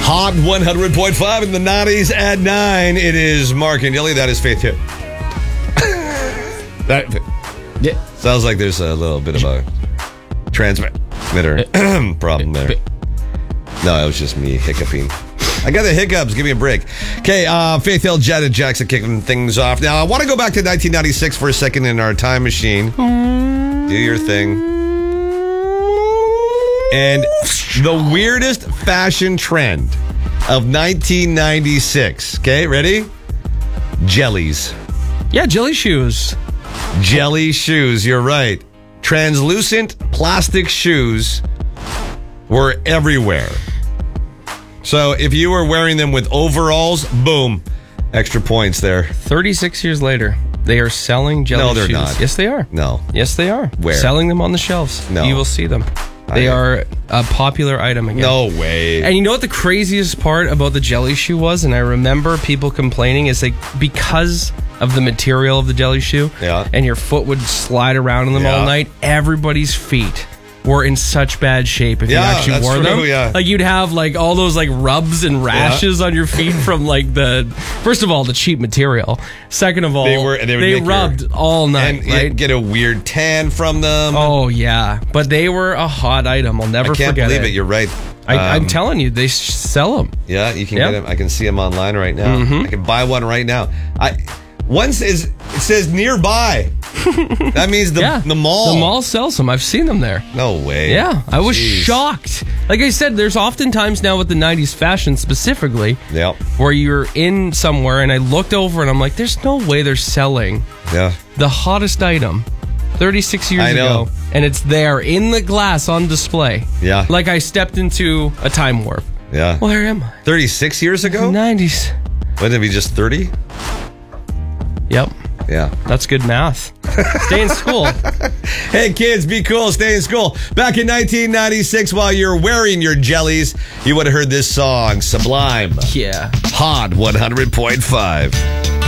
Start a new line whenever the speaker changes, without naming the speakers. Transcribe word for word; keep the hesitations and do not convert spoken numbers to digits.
Hot one hundred point five in the nineties at nine. It is Mark and Dilly. That is Faith too. That
Yeah.
sounds like there's a little bit of a transmitter problem there. No, it was just me hiccuping. I got the hiccups. Give me a break. Okay, uh, Faith Hill, Janet Jackson kicking things off. Now, I want to go back to nineteen ninety-six for a second in our time machine. Do your thing. And the weirdest fashion trend of nineteen ninety-six. Okay, ready? Jellies.
Yeah, jelly shoes.
Jelly shoes, you're right. Translucent plastic shoes were everywhere. So if you were wearing them with overalls, boom, extra points there.
thirty-six years later, they are selling jelly
No, they're
shoes.
not.
Yes, they are.
No.
Yes, they are.
Where?
Selling them on the shelves.
No.
You will see them. They
I-
are a popular item again.
No way.
And you know what the craziest part about the jelly shoe was? And I remember people complaining is like because of the material of the jelly shoe,
Yeah.
and your foot would slide around in them
Yeah.
all night, everybody's feet were in such bad shape if
Yeah,
you actually
that's
wore
true,
them.
yeah.
Like you'd have like all those like rubs and rashes on your feet from like the first of all the cheap material. Second of all,
They were- they would make your-
rubbed all night,
and
right?
you'd get a weird tan from them.
Oh yeah, but they were a hot item. I'll never
I can't
forget
believe it.
it.
You're right.
I, I'm
Um,
telling you, they sh- sell them.
Yeah, you can
Yeah.
get them. I can see them online right now.
Mm-hmm.
I can buy one right now. I one says it says nearby. That means the
Yeah,
the mall.
The mall sells them. I've seen them there.
No way.
Yeah, I was
Jeez.
shocked. Like I said, there's oftentimes now with the nineties fashion specifically,
Yep.
where you're in somewhere and I looked over and I'm like, there's no way they're selling
Yeah.
the hottest item thirty-six years
I know.
ago, and it's there in the glass on display.
Yeah.
Like I stepped into a time warp.
Yeah.
Where am I?
thirty-six years ago?
nineties.
Wouldn't it be just thirty?
Yep.
Yeah.
That's good math. Stay in school.
Hey kids, be cool, stay in school. Back in nineteen ninety-six, while you're wearing your jellies, you would have heard this song, Sublime.
Yeah.
Hot one hundred point five.